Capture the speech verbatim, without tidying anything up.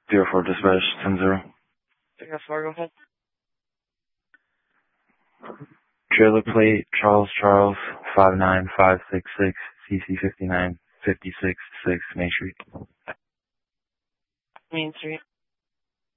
zero four dispatch, ten zero. zero four, go ahead. Trailer plate, Charles Charles, five nine five six six, C C fifty-nine fifty-six six, Main Street. Main Street.